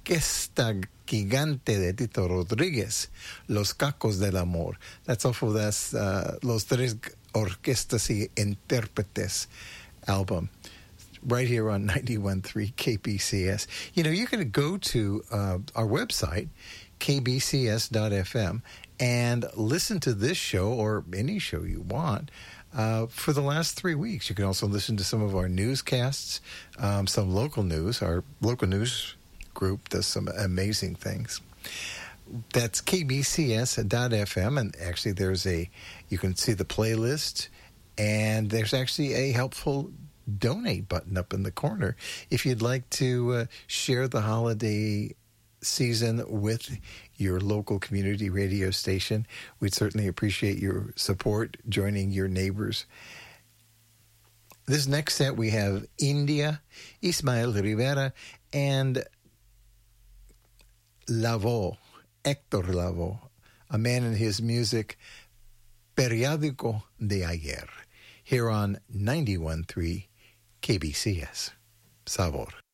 orquesta gigante de Tito Rodríguez, Los Cacos del Amor. That's off of Los Tres Orquestas y Intérpretes album, right here on 91.3 KBCS. You know, you can go to our website, kbcs.fm, and listen to this show or any show you want for the last 3 weeks. You can also listen to some of our newscasts, some local news. Our local news group does some amazing things. That's kbcs.fm, and actually you can see the playlist, and there's actually a helpful donate button up in the corner if you'd like to share the holiday season with your local community radio station. We'd certainly appreciate your support, joining your neighbors. This next set we have India, Ismael Rivera, and Lavoe, Hector Lavoe, a man and his music, Periódico de Ayer, here on 91.3 KBCS. Sabor.